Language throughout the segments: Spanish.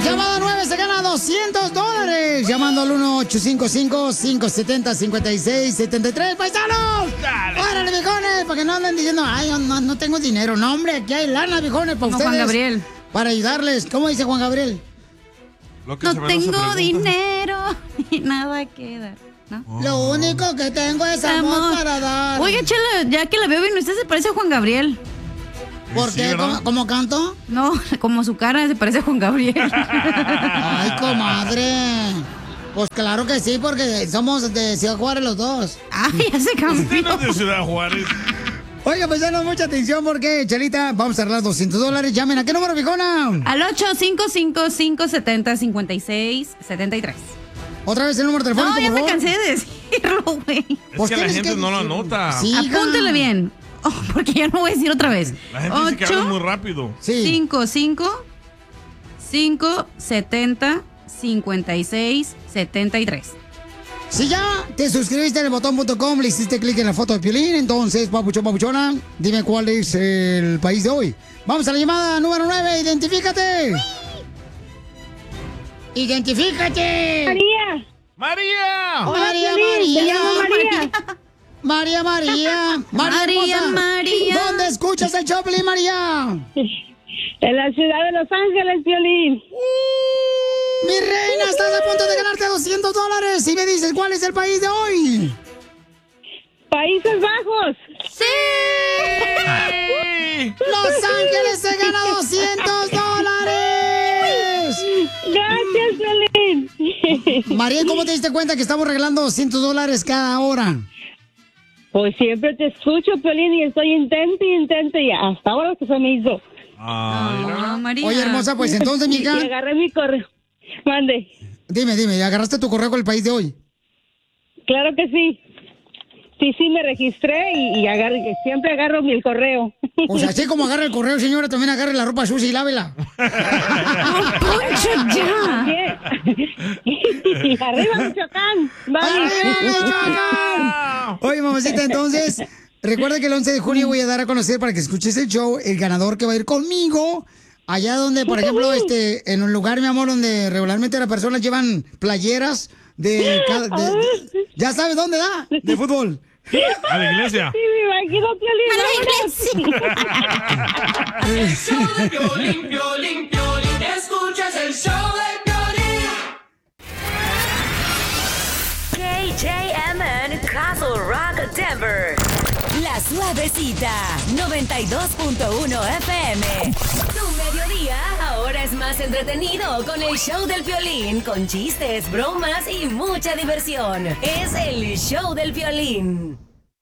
Llamada 9 se gana $200. Llamando al 1-855-570-5673. ¡Paisanos! Dale. ¡Órale, viejones! Para que no anden diciendo, ay, no tengo dinero. No, hombre, aquí hay lana, viejones, para ustedes. Juan Gabriel. Para ayudarles. ¿Cómo dice Juan Gabriel? Lo que se No ve no se tengo pregunta. dinero y nada que dar. ¿No? Lo único que tengo es amor para dar. Oiga, Chela, ya que la veo bien, usted se parece a Juan Gabriel. ¿Por Sí, qué? ¿verdad? ¿Cómo canto? No, como su cara se parece a Juan Gabriel. Ay, comadre. Pues claro que sí, porque somos de Ciudad Juárez los dos. Ay, ya se Usted cambió. no es de Ciudad Juárez. Oiga, pues danos mucha atención porque, Chelita, vamos a arreglar $200. Llamen. ¿A qué número, viejona? Al 855-570-5673. Otra vez el número telefónico, No, ya por me favor. cansé de decirlo, güey. Es Pues que la tienes gente que no lo decirlo. anota. Sí, hija. Apúntele bien. Oh, porque ya no voy a decir otra vez. La gente dice que habla muy rápido. Sí. 55 570 5673. Si ya te suscribiste en el botón.com, le hiciste clic en la foto de Piolín, entonces, papuchón, papuchona, dime cuál es el país de hoy. Vamos a la llamada número 9, identifícate. ¡Identifícate! María. ¡María! Hola, María, Piolín, María. me llamo María. María, María. María, hermosa. María. ¿Dónde escuchas el Choplin, María? En la ciudad de Los Ángeles, Piolín. Mi reina, estás a punto de ganarte $200. Y me dices, ¿cuál es el país de hoy? Países Bajos. ¡Sí! Los Ángeles se gana $200. Gracias, Piolín. María, ¿cómo te diste cuenta que estamos regalando $200 cada hora? Pues siempre te escucho, Piolín, y estoy intente y hasta ahora que se me hizo. Oh, María. Oye, hermosa, pues entonces, Y mija, agarré mi correo. Mande. dime, ¿agarraste tu correo con el país de hoy? Claro que sí. Sí, me registré y siempre agarro el correo. O sea, así como agarra el correo, señora, también agarre la ropa sucia y lávela. ¡Poncho, ya! Bien. Y arriba, Michoacán. Vamos. ¡Arriba, Michoacán! Oye, mamacita, entonces, recuerda que el 11 de junio voy a dar a conocer para que escuches el show, el ganador que va a ir conmigo. Allá donde, por ejemplo, en un lugar, mi amor, donde regularmente las personas llevan playeras ¿ya sabes dónde da? De fútbol. A la iglesia. Sí, me imagino, Piolín. El show de Piolín, Piolín, Piolín. Escuchas el show de Piolín. KJMN Castle Rock, Denver. La Suavecita, 92.1 FM. Tu mediodía ahora es más entretenido con el show del Piolín, con chistes, bromas y mucha diversión. Es el show del Piolín.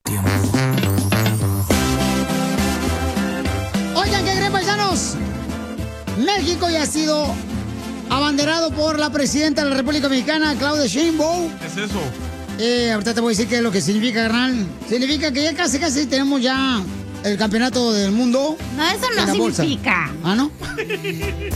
Oigan, ¿qué creen, paisanos? México ya ha sido abanderado por la presidenta de la República Mexicana, Claudia Sheinbaum. ¿Qué es eso? Ahorita te voy a decir qué es lo que significa, carnal. Significa que ya casi tenemos ya el campeonato del mundo. No, eso en no la bolsa. significa. ¿Ah, no?